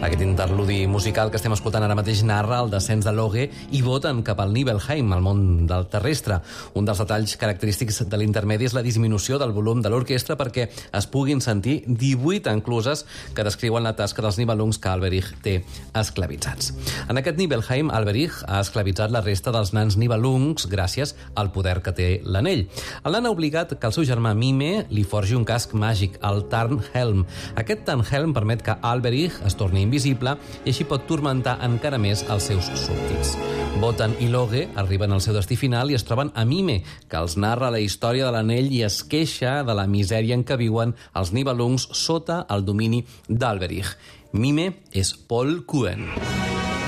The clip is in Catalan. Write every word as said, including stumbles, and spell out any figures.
Aquest interludi musical que estem escoltant ara mateix narra el descens de Loge i Wotan cap al Nibelheim, al món del terrestre. Un dels detalls característics de l'intermedi és la disminució del volum de l'orquestra perquè es puguin sentir divuit encluses que descriuen la tasca dels Nibelungs que Alberich té esclavitzats. En aquest Nibelheim, Alberich ha esclavitzat la resta dels nans Nibelungs gràcies al poder que té l'anell. El nan ha obligat que el seu germà Mime li forgi un casc màgic, el Tarnhelm. Aquest Tarnhelm permet que Alberich es torni invisible i així pot turmentar encara més els seus súbdits. Wotan i Loge arriben al seu destí final i es troben a Mime, que els narra la història de l'anell i es queixa de la misèria en què viuen els Nibelungs sota el domini d'Alberich. Mime és Paul Cohen.